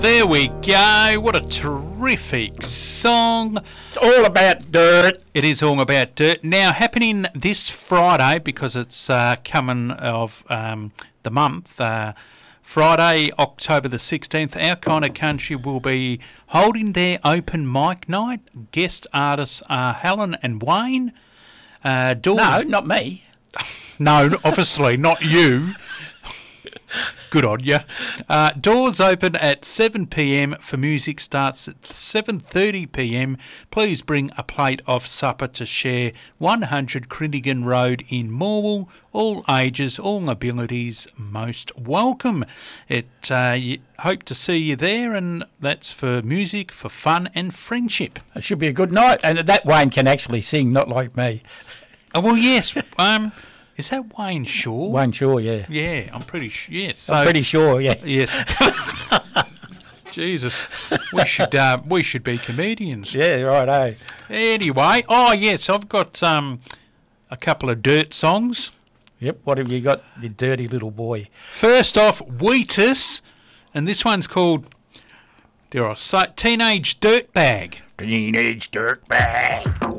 There we go. What a terrific song. It's all about dirt. It is all about dirt. Now, happening this Friday, because it's coming of the month, Friday, October the 16th, Our Kind of Country will be holding their open mic night. Guest artists are Helen and Wayne. No, not me. No, obviously not you. Good on you. Doors open at 7 p.m. for music starts at 7:30 p.m. Please bring a plate of supper to share. 100 Crinnigan Road in Morwell. All ages, all abilities, most welcome. Hope to see you there, and that's for music, for fun and friendship. It should be a good night, and that Wayne can actually sing, not like me. Oh, well, yes. Is that Wayne Shaw? Wayne Shaw, yeah. Yeah, I'm pretty sure. Yes, So, I'm pretty sure, yeah. Yes. Jesus, we should be comedians. Yeah, right, eh? Anyway, oh yes, I've got a couple of dirt songs. Yep, what have you got, you dirty little boy? First off, Wheatus, and this one's called, dare I say, Teenage Dirtbag. Teenage Dirtbag.